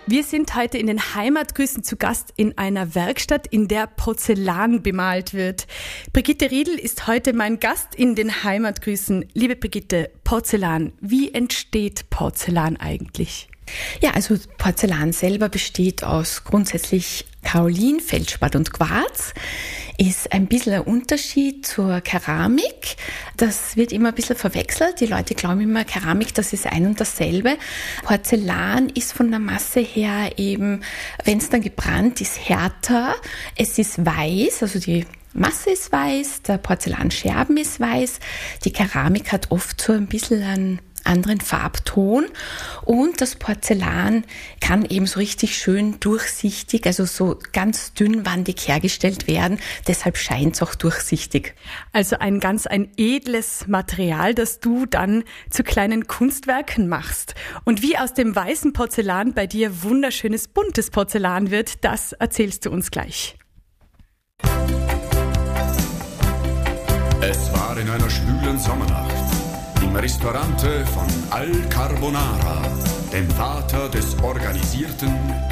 Wir sind heute in den Heimatgrüßen zu Gast in einer Werkstatt, in der Porzellan bemalt wird. Brigitte Riedl ist heute mein Gast in den Heimatgrüßen. Liebe Brigitte, Porzellan, wie entsteht Porzellan eigentlich? Ja, also Porzellan selber besteht aus grundsätzlich Kaolin, Feldspat und Quarz. Ist ein bisschen ein Unterschied zur Keramik. Das wird immer ein bisschen verwechselt. Die Leute glauben immer, Keramik, das ist ein und dasselbe. Porzellan ist von der Masse her eben, wenn es dann gebrannt ist, härter. Es ist weiß, also die Masse ist weiß, der Porzellanscherben ist weiß. Die Keramik hat oft so ein bisschen einen anderen Farbton und das Porzellan kann eben so richtig schön durchsichtig, also so ganz dünnwandig hergestellt werden. Deshalb scheint es auch durchsichtig. Also ein edles Material, das du dann zu kleinen Kunstwerken machst. Und wie aus dem weißen Porzellan bei dir wunderschönes buntes Porzellan wird, das erzählst du uns gleich. Es war in einer schwülen Sommernacht im Ristorante von Al Carbonara, dem Vater des organisierten